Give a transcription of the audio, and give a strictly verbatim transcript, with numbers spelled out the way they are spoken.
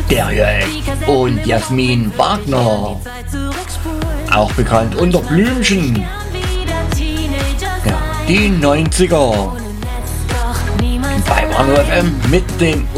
Derek und Jasmin Wagner, auch bekannt unter Blümchen. Ja, die neunziger bei Manu F M mit dem